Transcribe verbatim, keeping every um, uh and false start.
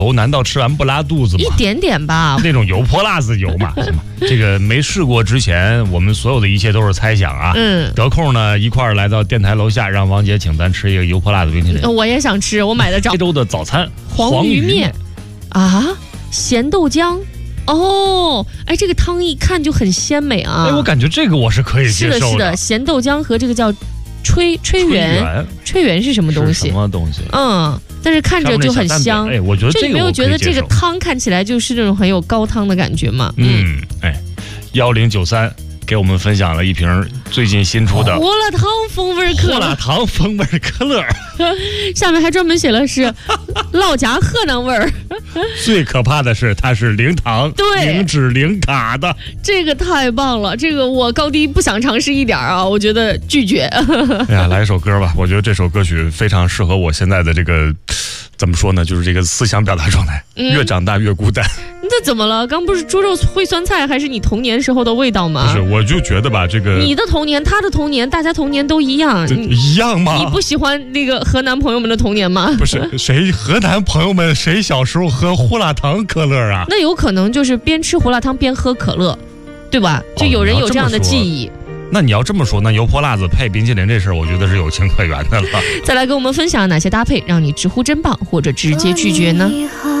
油难道吃完不拉肚子吗？ 一点点吧， 那种油泼辣子油嘛。这个没试过之前，我们所有的一切都是猜想啊。 嗯， 得空呢一块儿来到电台楼下，让王姐请咱吃一个油泼辣子冰淇淋。 我也想吃，我买的着。 非洲的早餐黄鱼面啊，咸豆浆。哦，哎，这个汤一看就很鲜美啊！ 哎，我感觉这个我是可以接受的。 是的，是的，咸豆浆和这个叫炊炊圆，炊圆是什么东西？ 什么东西？ 嗯，但是看着就很香。 哎，我觉得这个你没有觉得这个汤看起来就是那种很有高汤的感觉吗？ 嗯，哎，幺零九三给我们分享了一瓶最近新出的胡辣汤风味可乐。 胡辣汤风味可乐， 下面还专门写了是老家河南味儿。 最可怕的是它是零糖、 对， 零脂、零卡的， 这个太棒了！这个我高低不想尝试一点啊，我觉得拒绝。 哎呀，来一首歌吧，我觉得这首歌曲非常适合我现在的这个，怎么说呢，就是这个思想表达状态，嗯、越长大越孤单。 这怎么了？刚不是猪肉烩酸菜，还是你童年时候的味道吗？ 不是，我就觉得吧，这个你的童年，他的童年，大家童年都一样， 一样吗？ 你不喜欢那个河南朋友们的童年吗？ 不是，谁河南朋友们谁小时候喝胡辣汤可乐啊？ 那有可能就是边吃胡辣汤边喝可乐，对吧？就有人有这样的记忆。 哦，那你要这么说，那油泼辣子配冰淇淋这事儿，我觉得是有情可原的了。 再来跟我们分享哪些搭配让你直呼真棒，或者直接拒绝呢？